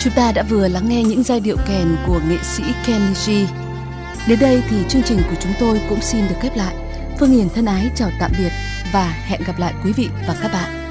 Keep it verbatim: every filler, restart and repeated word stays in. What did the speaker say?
Chúng ta đã vừa lắng nghe những giai điệu kèn của nghệ sĩ Kenny G. Đến đây thì chương trình của chúng tôi cũng xin được khép lại. Phương Hiền thân ái chào tạm biệt và hẹn gặp lại quý vị và các bạn.